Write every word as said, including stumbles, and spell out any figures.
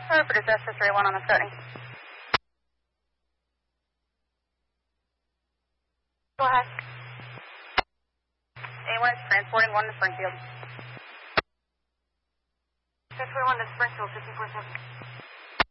Harper, S S three one on the starting. Go ahead. A one is transporting one to Springfield. six three one to Springfield, fifty-four seven.